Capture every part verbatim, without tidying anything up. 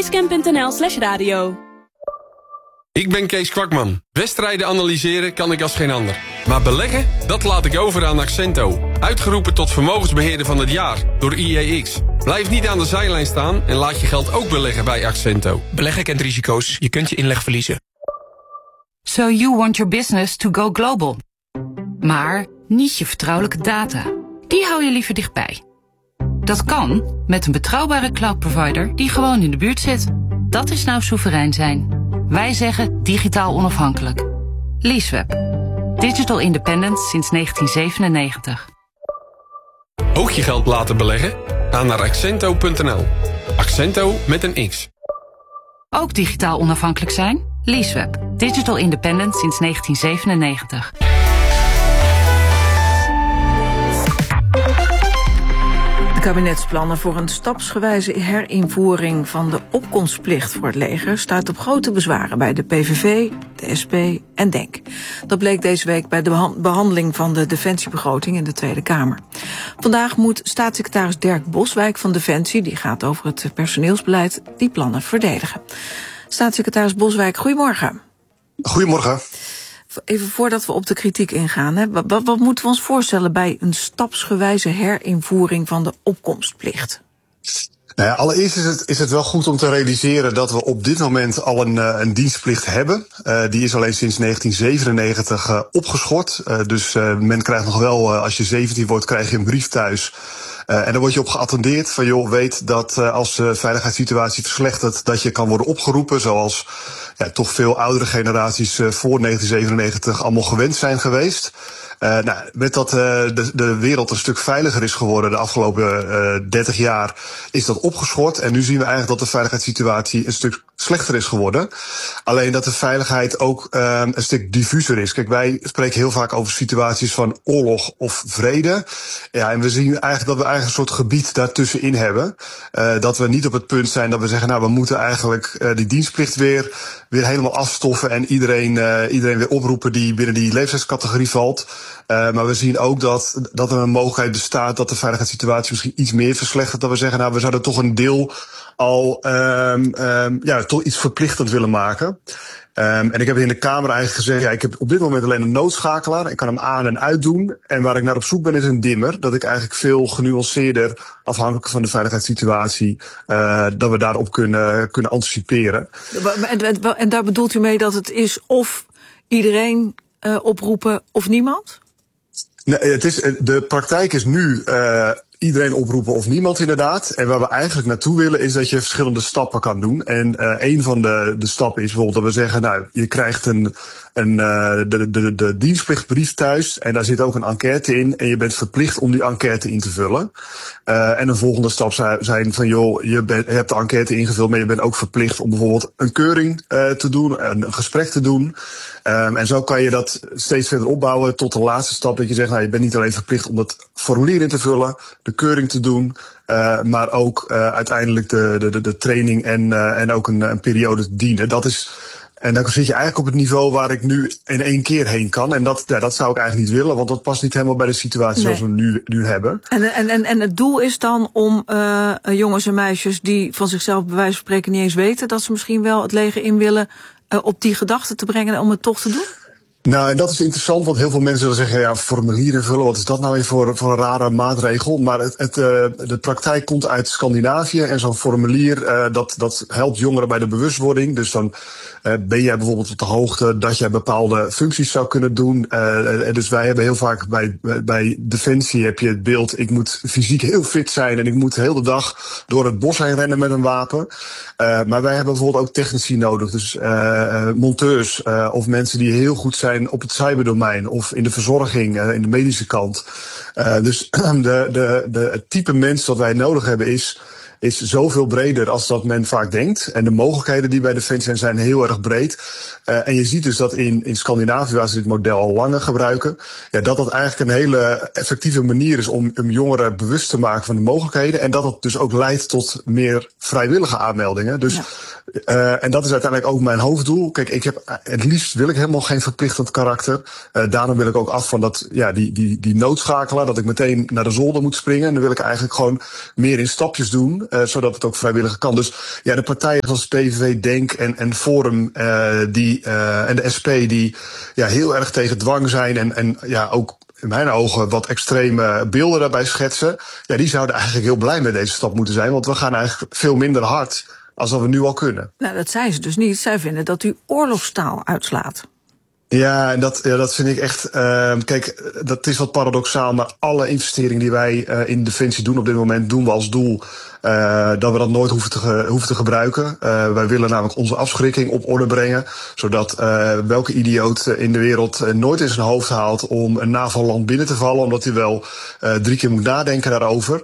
iScan.nl slash radio. Ik ben Kees Kwakman. Wedstrijden analyseren kan ik als geen ander. Maar beleggen, dat laat ik over aan Accento. Uitgeroepen tot vermogensbeheerder van het jaar door I E X. Blijf niet aan de zijlijn staan en laat je geld ook beleggen bij Accento. Beleggen kent risico's. Je kunt je inleg verliezen. So you want your business to go global. Maar niet je vertrouwelijke data. Die hou je liever dichtbij. Dat kan met een betrouwbare cloud provider die gewoon in de buurt zit. Dat is nou soeverein zijn. Wij zeggen digitaal onafhankelijk. Leaseweb. Digital independent sinds negentien zevenennegentig. Ook je geld laten beleggen? Ga naar accento punt n l. Accento met een X. Ook digitaal onafhankelijk zijn? Leaseweb. Digital independent sinds negentien zevenennegentig. De kabinetsplannen voor een stapsgewijze herinvoering van de opkomstplicht voor het leger staat op grote bezwaren bij de P V V, de S P en Denk. Dat bleek deze week bij de behandeling van de defensiebegroting in de Tweede Kamer. Vandaag moet staatssecretaris Dirk Boswijk van Defensie, die gaat over het personeelsbeleid, die plannen verdedigen. Staatssecretaris Boswijk, goedemorgen. Goedemorgen. Even voordat we op de kritiek ingaan, hè, wat, wat moeten we ons voorstellen bij een stapsgewijze herinvoering van de opkomstplicht? Nou ja, allereerst is het, is het wel goed om te realiseren dat we op dit moment al een, een dienstplicht hebben. Uh, die is alleen sinds negentien zevenennegentig uh, opgeschort. Uh, dus uh, men krijgt nog wel, uh, als je zeventien wordt, krijg je een brief thuis. Uh, en dan word je op geattendeerd van, joh, weet dat uh, als de veiligheidssituatie verslechtert, dat je kan worden opgeroepen, zoals ja, toch veel oudere generaties uh, voor negentien zevenennegentig allemaal gewend zijn geweest. Uh, nou, met dat uh, de, de wereld een stuk veiliger is geworden de afgelopen uh, dertig jaar, is dat opgeschort. En nu zien we eigenlijk dat de veiligheidssituatie een stuk slechter is geworden. Alleen dat de veiligheid ook uh, een stuk diffuser is. Kijk, wij spreken heel vaak over situaties van oorlog of vrede. Ja, en we zien eigenlijk dat we eigenlijk een soort gebied daartussenin hebben. Uh, dat we niet op het punt zijn dat we zeggen, nou, we moeten eigenlijk uh, die dienstplicht weer, weer helemaal afstoffen en iedereen, uh, iedereen weer oproepen die binnen die leeftijdscategorie valt. Uh, maar we zien ook dat, dat er een mogelijkheid bestaat dat de veiligheidssituatie misschien iets meer verslechtert. Dat we zeggen, nou, we zouden toch een deel al um, um, ja, toch iets verplichtend willen maken. Um, en ik heb in de Kamer eigenlijk gezegd, ja, ik heb op dit moment alleen een noodschakelaar. Ik kan hem aan en uit doen. En waar ik naar op zoek ben is een dimmer. Dat ik eigenlijk veel genuanceerder, afhankelijk van de veiligheidssituatie, uh, dat we daarop kunnen, kunnen anticiperen. En, en, en daar bedoelt u mee dat het is of iedereen uh, oproepen of niemand? Nee, het is, de praktijk is nu uh, iedereen oproepen of niemand inderdaad. En waar we eigenlijk naartoe willen is dat je verschillende stappen kan doen. En uh, een van de, de stappen is bijvoorbeeld dat we zeggen, nou, je krijgt een, een uh, de, de, de dienstplichtbrief thuis. En daar zit ook een enquête in. En je bent verplicht om die enquête in te vullen. Uh, en een volgende stap zou zijn van, joh, je, ben, je hebt de enquête ingevuld, maar je bent ook verplicht om bijvoorbeeld een keuring uh, te doen, een, een gesprek te doen. Um, en zo kan je dat steeds verder opbouwen tot de laatste stap dat je zegt, nou, je bent niet alleen verplicht om het formulier in te vullen, de keuring te doen, uh, maar ook uh, uiteindelijk de, de, de, de training en, uh, en ook een, een periode te dienen. Dat is, en dan zit je eigenlijk op het niveau waar ik nu in één keer heen kan. En dat, ja, dat zou ik eigenlijk niet willen, want dat past niet helemaal bij de situatie nee. zoals we nu, nu hebben. En, en, en, en het doel is dan om uh, jongens en meisjes die van zichzelf bij wijze van spreken niet eens weten dat ze misschien wel het leger in willen, uh, op die gedachte te brengen om het toch te doen? Nou, en dat is interessant, want heel veel mensen zullen zeggen, ja, formulier invullen, wat is dat nou weer voor, voor een rare maatregel? Maar het, het, uh, de praktijk komt uit Scandinavië en zo'n formulier, uh, dat, dat helpt jongeren bij de bewustwording. Dus dan uh, ben jij bijvoorbeeld op de hoogte dat jij bepaalde functies zou kunnen doen. Uh, dus wij hebben heel vaak bij, bij Defensie heb je het beeld, ik moet fysiek heel fit zijn en ik moet de hele dag door het bos heen rennen met een wapen. Uh, maar wij hebben bijvoorbeeld ook technici nodig, dus uh, monteurs uh, of mensen die heel goed zijn op het cyberdomein of in de verzorging, uh, in de medische kant. Uh, dus de, de, de, het type mens dat wij nodig hebben is, is zoveel breder als dat men vaak denkt. En de mogelijkheden die bij Defensie zijn, zijn heel erg breed. Uh, en je ziet dus dat in, in Scandinavië, waar ze dit model al langer gebruiken, ja, dat dat eigenlijk een hele effectieve manier is om, om jongeren bewust te maken van de mogelijkheden. En dat het dus ook leidt tot meer vrijwillige aanmeldingen. Dus Uh, en dat is uiteindelijk ook mijn hoofddoel. Kijk, ik heb, het liefst wil ik helemaal geen verplichtend karakter. Uh, daarom wil ik ook af van dat, ja, die, die, die noodschakelaar, dat ik meteen naar de zolder moet springen. En dan wil ik eigenlijk gewoon meer in stapjes doen, uh, zodat het ook vrijwillig kan. Dus ja, de partijen zoals P V V, Denk en, en Forum, uh, die, uh, en de S P, die ja, heel erg tegen dwang zijn en, en ja, ook in mijn ogen wat extreme beelden daarbij schetsen. Ja, die zouden eigenlijk heel blij met deze stap moeten zijn, want we gaan eigenlijk veel minder hard als dat we nu al kunnen. Nou, dat zijn ze dus niet. Zij vinden dat u oorlogstaal uitslaat. Ja, en dat, ja, dat vind ik echt. Uh, kijk, dat is wat paradoxaal, maar alle investeringen die wij uh, in Defensie doen op dit moment, doen we als doel uh, dat we dat nooit hoeven te, ge, hoeven te gebruiken. Uh, wij willen namelijk onze afschrikking op orde brengen, zodat uh, welke idioot in de wereld uh, nooit in zijn hoofd haalt om een NAVO-land binnen te vallen, omdat hij wel uh, drie keer moet nadenken daarover.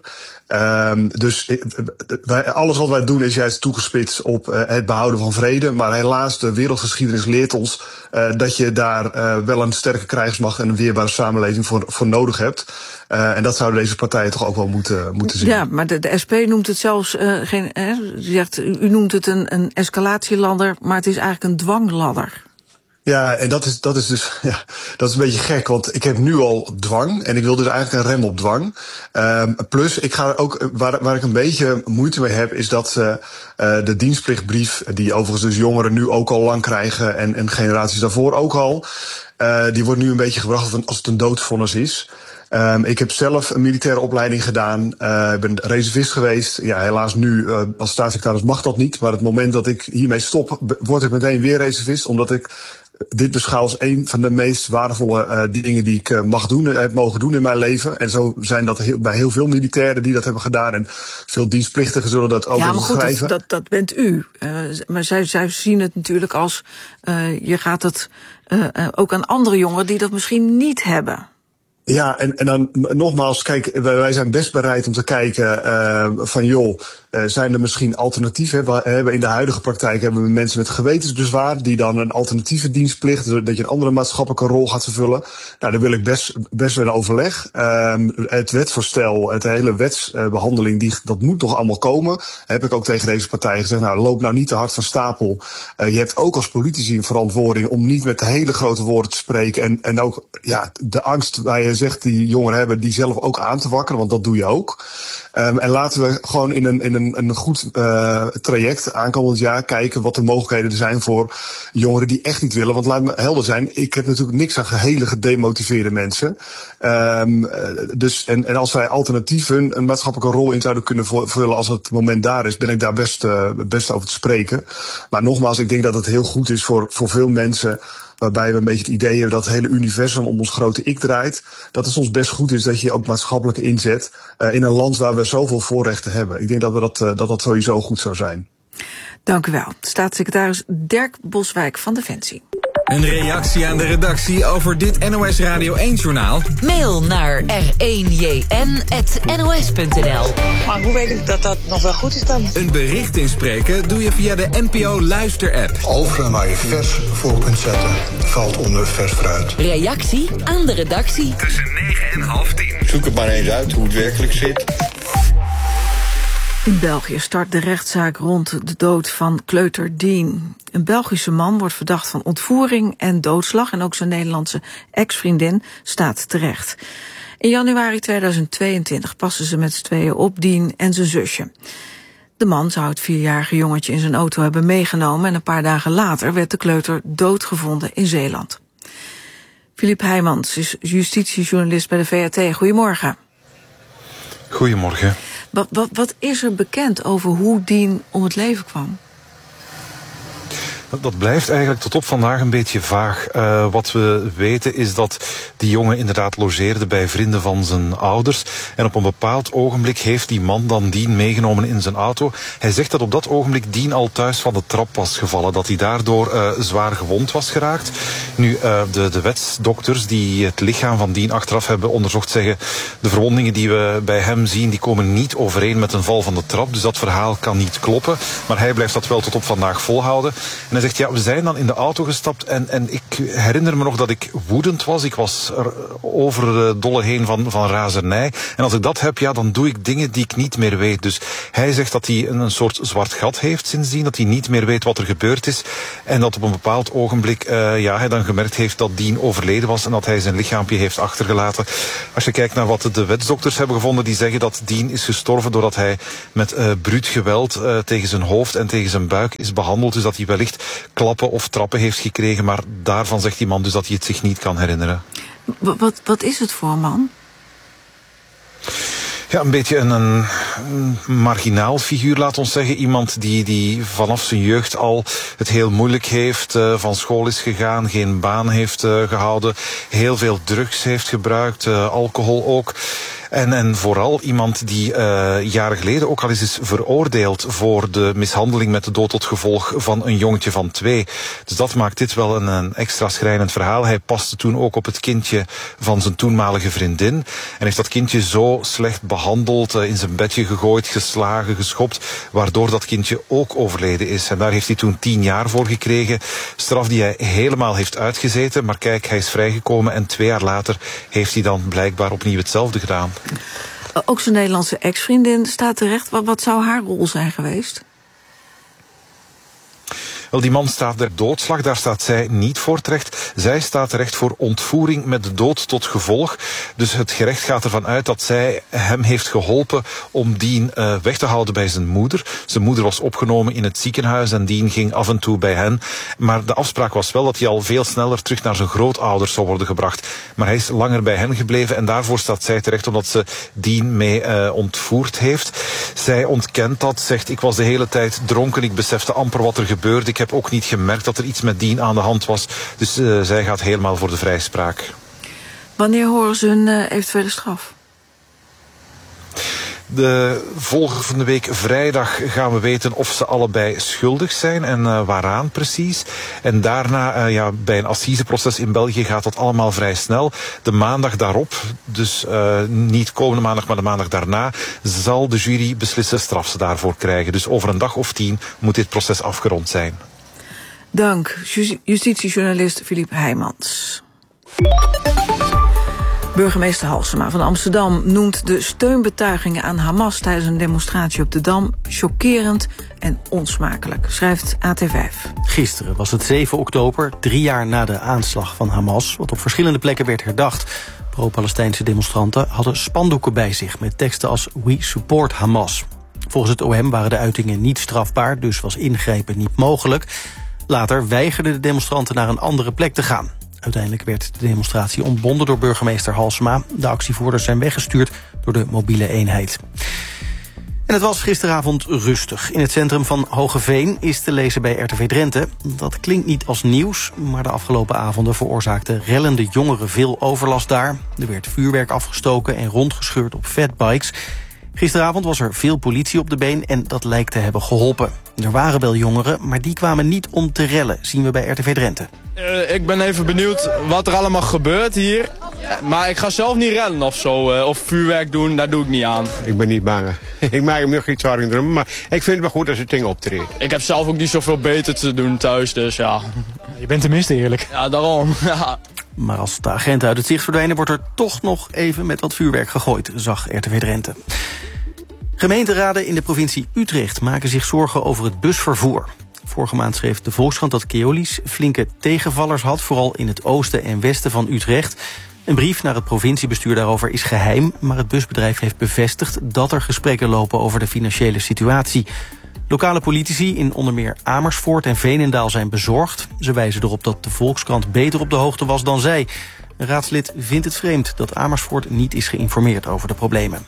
Um, dus wij, alles wat wij doen is juist toegespitst op uh, het behouden van vrede. Maar helaas, de wereldgeschiedenis leert ons uh, dat je daar uh, wel een sterke krijgsmacht en een weerbare samenleving voor, voor nodig hebt. Uh, en dat zouden deze partijen toch ook wel moeten, moeten zien. Ja, maar de, de S P noemt het zelfs uh, geen. Hè, zegt, u noemt het een, een escalatieladder, maar het is eigenlijk een dwangladder. Ja, en dat is, dat is dus, ja, dat is een beetje gek, want ik heb nu al dwang en ik wil dus eigenlijk een rem op dwang. Um, plus, ik ga ook, waar, waar ik een beetje moeite mee heb, is dat uh, uh, de dienstplichtbrief, die overigens dus jongeren nu ook al lang krijgen en, en generaties daarvoor ook al, uh, die wordt nu een beetje gebracht als het een doodvonnis is. Um, ik heb zelf een militaire opleiding gedaan. Uh, ik ben reservist geweest. Ja, helaas nu uh, als staatssecretaris mag dat niet. Maar het moment dat ik hiermee stop, word ik meteen weer reservist. Omdat ik dit beschouw als een van de meest waardevolle uh, dingen die ik uh, mag doen, heb mogen doen in mijn leven. En zo zijn dat heel, bij heel veel militairen die dat hebben gedaan. En veel dienstplichtigen zullen dat ook ja, schrijven. Ja, maar goed, dat, dat, dat bent u. Uh, maar zij, zij zien het natuurlijk als, uh, je gaat het uh, uh, ook aan andere jongeren die dat misschien niet hebben. Ja, en, en dan nogmaals, kijk, wij zijn best bereid om te kijken uh, van joh, uh, zijn er misschien alternatieven? We hebben in de huidige praktijk hebben we mensen met gewetensbezwaar die dan een alternatieve dienstplicht, dat je een andere maatschappelijke rol gaat vervullen. Nou, daar wil ik best, best wel een overleg. Uh, het wetsvoorstel, het hele wetsbehandeling, die, dat moet nog allemaal komen. Heb ik ook tegen deze partijen gezegd, nou, loop nou niet te hard van stapel. Uh, je hebt ook als politici een verantwoording om niet met hele grote woorden te spreken en, en ook ja, de angst waar je zegt die jongeren hebben, die zelf ook aan te wakkeren, want dat doe je ook. Um, en laten we gewoon in een, in een, een goed uh, traject aankomend jaar kijken wat de mogelijkheden er zijn voor jongeren die echt niet willen. Want laat me helder zijn, ik heb natuurlijk niks aan hele gedemotiveerde mensen. Um, dus, en, en als wij alternatief een, een maatschappelijke rol in zouden kunnen vullen als het moment daar is, ben ik daar best, uh, best over te spreken. Maar nogmaals, ik denk dat het heel goed is voor, voor veel mensen, waarbij we een beetje het idee hebben dat het hele universum om ons grote ik draait. Dat het soms best goed is dat je ook maatschappelijk inzet uh, in een land waar we zoveel voorrechten hebben. Ik denk dat we dat, uh, dat, dat sowieso goed zou zijn. Dank u wel. Staatssecretaris Dirk Boswijk van Defensie. Een reactie aan de redactie over dit N O S Radio één-journaal? Mail naar r één j n apenstaartje n o s punt n l. Maar hoe weet ik dat dat nog wel goed is dan? Een bericht inspreken doe je via de N P O Luister-app. Overal waar je vers voor kunt zetten, valt onder vers fruit. Reactie aan de redactie. Tussen negen en half tien. Zoek het maar eens uit hoe het werkelijk zit. In België start de rechtszaak rond de dood van kleuter Dean. Een Belgische man wordt verdacht van ontvoering en doodslag en ook zijn Nederlandse ex-vriendin staat terecht. In januari tweeduizend tweeëntwintig passen ze met z'n tweeën op, Dean en zijn zusje. De man zou het vierjarige jongetje in zijn auto hebben meegenomen en een paar dagen later werd de kleuter doodgevonden in Zeeland. Philippe Heijmans is justitiejournalist bij de V R T. Goedemorgen. Goedemorgen. Wat, wat, wat is er bekend over hoe Dean om het leven kwam? Dat blijft eigenlijk tot op vandaag een beetje vaag. Uh, wat we weten is dat die jongen inderdaad logeerde bij vrienden van zijn ouders. En op een bepaald ogenblik heeft die man dan Dean meegenomen in zijn auto. Hij zegt dat op dat ogenblik Dean al thuis van de trap was gevallen. Dat hij daardoor uh, zwaar gewond was geraakt. Nu, uh, de, de wetsdokters die het lichaam van Dean achteraf hebben onderzocht zeggen, de verwondingen die we bij hem zien, die komen niet overeen met een val van de trap. Dus dat verhaal kan niet kloppen. Maar hij blijft dat wel tot op vandaag volhouden. En hij zegt, ja, we zijn dan in de auto gestapt en, en ik herinner me nog dat ik woedend was. Ik was er over de dolle heen van, van razernij. En als ik dat heb, ja, dan doe ik dingen die ik niet meer weet. Dus hij zegt dat hij een, een soort zwart gat heeft sindsdien, dat hij niet meer weet wat er gebeurd is. En dat op een bepaald ogenblik uh, ja, hij dan gemerkt heeft dat Dean overleden was en dat hij zijn lichaampje heeft achtergelaten. Als je kijkt naar wat de wetsdokters hebben gevonden, die zeggen dat Dean is gestorven doordat hij met uh, bruut geweld uh, tegen zijn hoofd en tegen zijn buik is behandeld. Dus dat hij wellicht klappen of trappen heeft gekregen. Maar daarvan zegt die man dus dat hij het zich niet kan herinneren. Wat, wat is het voor een man? Ja, een beetje een, een, een marginaal figuur, laat ons zeggen. Iemand die, die vanaf zijn jeugd al het heel moeilijk heeft, uh, van school is gegaan, geen baan heeft uh, gehouden, heel veel drugs heeft gebruikt, uh, alcohol ook. En, en vooral iemand die uh, jaren geleden ook al eens is veroordeeld voor de mishandeling met de dood tot gevolg van een jongetje van twee. Dus dat maakt dit wel een, een extra schrijnend verhaal. Hij paste toen ook op het kindje van zijn toenmalige vriendin. En heeft dat kindje zo slecht behandeld, uh, in zijn bedje gegooid, geslagen, geschopt, waardoor dat kindje ook overleden is. En daar heeft hij toen tien jaar voor gekregen. Straf die hij helemaal heeft uitgezeten. Maar kijk, hij is vrijgekomen en twee jaar later heeft hij dan blijkbaar opnieuw hetzelfde gedaan. Ook zijn Nederlandse ex-vriendin staat terecht. Wat, wat zou haar rol zijn geweest? Wel, die man staat ter doodslag, daar staat zij niet voor terecht. Zij staat terecht voor ontvoering met de dood tot gevolg. Dus het gerecht gaat ervan uit dat zij hem heeft geholpen om Dean uh, weg te houden bij zijn moeder. Zijn moeder was opgenomen in het ziekenhuis en Dean ging af en toe bij hen. Maar de afspraak was wel dat hij al veel sneller terug naar zijn grootouders zou worden gebracht. Maar hij is langer bij hen gebleven en daarvoor staat zij terecht omdat ze Dean mee uh, ontvoerd heeft. Zij ontkent dat, zegt ik was de hele tijd dronken, ik besefte amper wat er gebeurde. Ik heb ook niet gemerkt dat er iets met Dean aan de hand was. Dus uh, zij gaat helemaal voor de vrijspraak. Wanneer horen ze hun uh, eventuele straf? De volgende week vrijdag gaan we weten of ze allebei schuldig zijn en uh, waaraan precies. En daarna, uh, ja, bij een assiseproces in België gaat dat allemaal vrij snel. De maandag daarop, dus uh, niet komende maandag, maar de maandag daarna, zal de jury beslissen straf ze daarvoor krijgen. Dus over een dag of tien moet dit proces afgerond zijn. Dank, justitiejournalist Philippe Heijmans. Burgemeester Halsema van Amsterdam noemt de steunbetuigingen aan Hamas tijdens een demonstratie op de Dam chockerend en onsmakelijk, schrijft A T vijf. Gisteren was het zeven oktober, drie jaar na de aanslag van Hamas, wat op verschillende plekken werd herdacht. Pro-Palestijnse demonstranten hadden spandoeken bij zich met teksten als We support Hamas. Volgens het O M waren de uitingen niet strafbaar, dus was ingrijpen niet mogelijk. Later weigerden de demonstranten naar een andere plek te gaan. Uiteindelijk werd de demonstratie ontbonden door burgemeester Halsema. De actievoerders zijn weggestuurd door de mobiele eenheid. En het was gisteravond rustig. In het centrum van Hoogeveen is te lezen bij R T V Drenthe. Dat klinkt niet als nieuws, maar de afgelopen avonden veroorzaakten rellende jongeren veel overlast daar. Er werd vuurwerk afgestoken en rondgescheurd op fatbikes. Gisteravond was er veel politie op de been en dat lijkt te hebben geholpen. Er waren wel jongeren, maar die kwamen niet om te rellen, zien we bij R T V Drenthe. Uh, ik ben even benieuwd wat er allemaal gebeurt hier. Maar ik ga zelf niet rennen of zo, uh, of vuurwerk doen, daar doe ik niet aan. Ik ben niet bang. Ik maak me nog iets zorgen erom, maar ik vind het wel goed als het ding optreedt. Ik heb zelf ook niet zoveel beter te doen thuis, dus ja. Je bent tenminste eerlijk. Ja, daarom. Ja. Maar als de agenten uit het zicht verdwijnen, wordt er toch nog even met wat vuurwerk gegooid, zag R T V Drenthe. Gemeenteraden in de provincie Utrecht maken zich zorgen over het busvervoer. Vorige maand schreef de Volkskrant dat Keolis flinke tegenvallers had, vooral in het oosten en westen van Utrecht. Een brief naar het provinciebestuur daarover is geheim, maar het busbedrijf heeft bevestigd dat er gesprekken lopen over de financiële situatie. Lokale politici in onder meer Amersfoort en Veenendaal zijn bezorgd. Ze wijzen erop dat de Volkskrant beter op de hoogte was dan zij. Een raadslid vindt het vreemd dat Amersfoort niet is geïnformeerd over de problemen.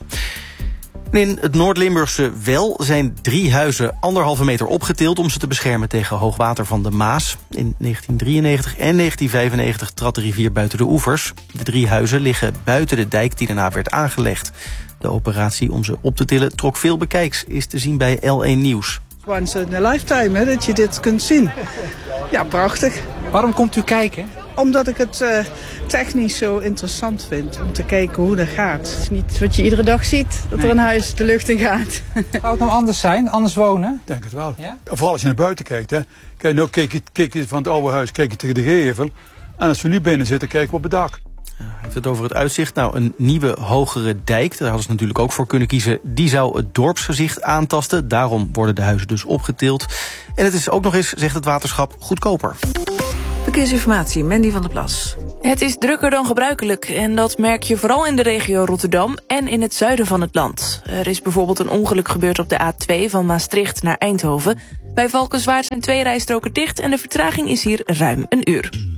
In het Noord-Limburgse Well zijn drie huizen anderhalve meter opgetild om ze te beschermen tegen hoogwater van de Maas. In negentien drieënnegentig en negentien vijfennegentig trad de rivier buiten de oevers. De drie huizen liggen buiten de dijk die daarna werd aangelegd. De operatie om ze op te tillen trok veel bekijks, is te zien bij L één Nieuws. Once in a lifetime, hè, dat je dit kunt zien. Ja, prachtig. Waarom komt u kijken? Omdat ik het uh, technisch zo interessant vind om te kijken hoe dat gaat. Het is niet wat je iedere dag ziet, dat nee. er een huis de lucht in gaat. Zou het nou anders zijn, anders wonen? Ik denk het wel. Ja? Vooral als je naar buiten kijkt. Hè. Kijk, nou kijk je, kijk je van het oude huis kijk je tegen de gevel. En als we nu binnen zitten, kijken we op het dak. Hij heeft het over het uitzicht. Nou, een nieuwe hogere dijk, daar hadden ze natuurlijk ook voor kunnen kiezen. Die zou het dorpsgezicht aantasten. Daarom worden de huizen dus opgetild. En het is ook nog eens, zegt het waterschap, goedkoper. Verkeersinformatie, Mandy van der Plas. Het is drukker dan gebruikelijk en dat merk je vooral in de regio Rotterdam en in het zuiden van het land. Er is bijvoorbeeld een ongeluk gebeurd op de A twee van Maastricht naar Eindhoven. Bij Valkenswaard zijn twee rijstroken dicht en de vertraging is hier ruim een uur.